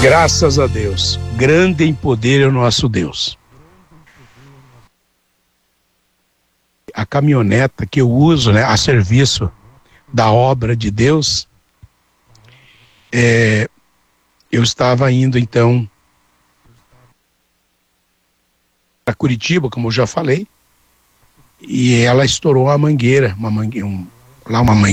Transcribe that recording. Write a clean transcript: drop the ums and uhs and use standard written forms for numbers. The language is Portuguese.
Graças a Deus. Grande em poder é o nosso Deus. A caminhoneta que eu uso, né, a serviço da obra de Deus, eu estava indo então para Curitiba, como eu já falei, e ela estourou a mangueira, uma mangueira,